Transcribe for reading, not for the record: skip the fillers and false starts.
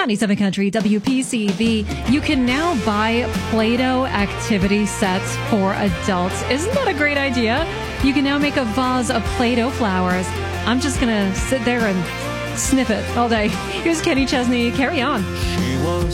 97 Country WPCV. You can now buy Play-Doh activity sets for adults. Isn't that a great idea? You can now make a vase of Play-Doh flowers. I'm just going to sit there and sniff it all day. Here's Kenny Chesney. Carry on. She was